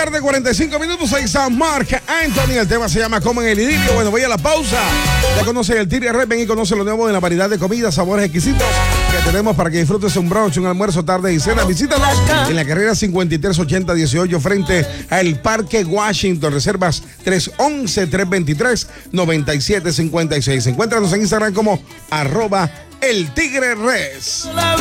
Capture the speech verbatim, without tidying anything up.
tarde, cuarenta y cinco minutos. Ahí está Marc Anthony. El tema se llama Como en el Idilio. Bueno, voy a la pausa. Ya conoce el Tigre Red. Ven y conoce lo nuevo de la variedad de comidas, sabores exquisitos que tenemos para que disfrutes un brunch, un almuerzo, tarde y cena. Visítanos en la carrera cincuenta y tres ochenta dieciocho frente al Parque Washington. Reservas tres once, tres veintitrés, noventa y siete cincuenta y seis. Encuéntranos en Instagram como arroba el Tigre Res.